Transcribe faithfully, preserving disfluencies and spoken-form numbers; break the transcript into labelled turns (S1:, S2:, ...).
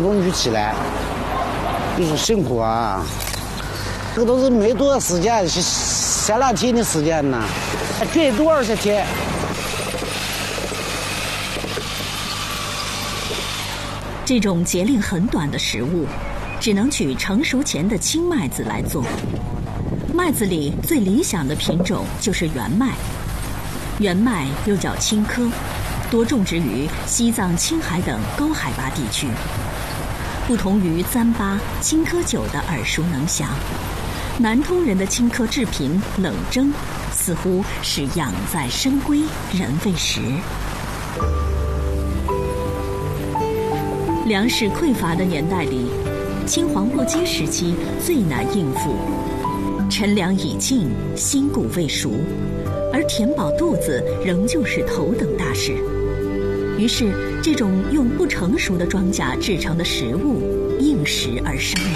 S1: 种雨期呢，你说辛苦啊，这个都是没多少时间，是三两天的时间呢，给多少些天？
S2: 这种节令很短的食物，只能取成熟前的青麦子来做。麦子里最理想的品种就是圆麦。圆麦又叫青稞，多种植于西藏、青海等高海拔地区。不同于糌粑、青稞酒的耳熟能详，南通人的青稞制品冷蒸，似乎是养在深闺人未识。粮食匮乏的年代里，青黄不接时期最难应付。陈粮已尽，新谷未熟，而填饱肚子仍旧是头等大事。于是，这种用不成熟的庄稼制成的食物应时而生了。